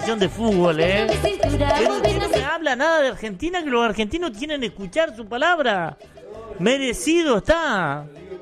de fútbol, Pero usted no me habla nada de Argentina, que los argentinos quieren escuchar su palabra. Merecido está.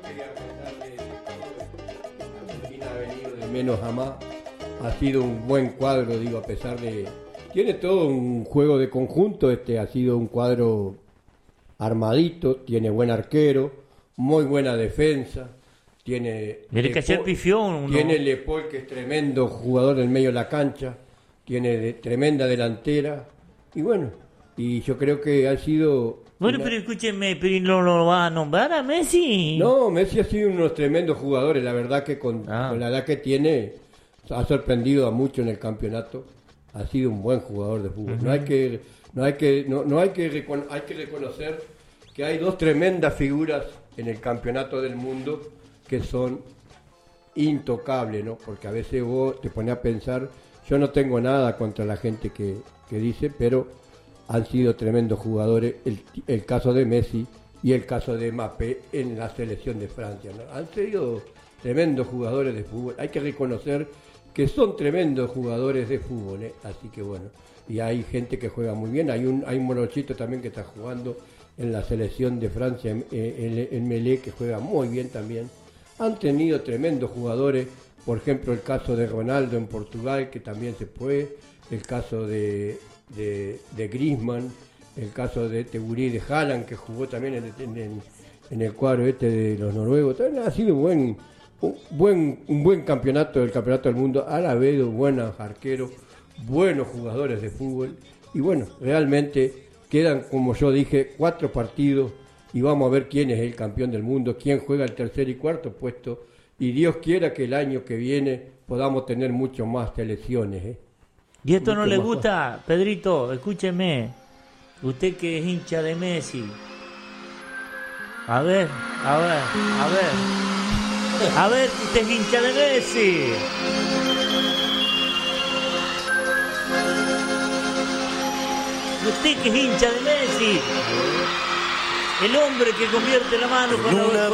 Argentina ha venido de menos a más. Ha sido un buen cuadro, digo, a pesar de... Tiene todo un juego de conjunto, ha sido un cuadro armadito, tiene buen arquero, muy buena defensa, tiene... Mire que ayer pifió uno. Tiene Lepol, que es tremendo jugador del medio de la cancha, tiene tremenda delantera, y bueno, y yo creo que ha sido... Bueno, pero escúcheme, pero ¿no lo va a nombrar a Messi? No, Messi ha sido unos tremendos jugadores, la verdad que con la edad que tiene, ha sorprendido a muchos en el campeonato. Ha sido un buen jugador de fútbol. Uh-huh. Hay que reconocer que hay dos tremendas figuras en el campeonato del mundo que son intocables, ¿no? Porque a veces vos te pones a pensar, yo no tengo nada contra la gente que dice, pero han sido tremendos jugadores, el caso de Messi y el caso de Mbappé en la selección de Francia, ¿no? Han sido tremendos jugadores de fútbol. Hay que reconocer que son tremendos jugadores de fútbol, así que bueno, y hay gente que juega muy bien, hay un morochito también que está jugando en la selección de Francia, en Melé, que juega muy bien también. Han tenido tremendos jugadores, por ejemplo el caso de Ronaldo en Portugal, que también se fue, el caso de Griezmann, el caso de Gurí de Haaland, que jugó también en el cuadro de los noruegos. También ha sido un buen campeonato, el campeonato del mundo. Ha habido buenos arqueros, buenos jugadores de fútbol, y bueno, realmente quedan, como yo dije, 4 partidos y vamos a ver quién es el campeón del mundo, quién juega el tercer y cuarto puesto, y Dios quiera que el año que viene podamos tener mucho más selecciones. ¿Y esto no le gusta, Pedrito? Escúcheme, usted que es hincha de Messi. A ver, usted es hincha de Messi. Usted que es hincha de Messi. El hombre que convierte la mano con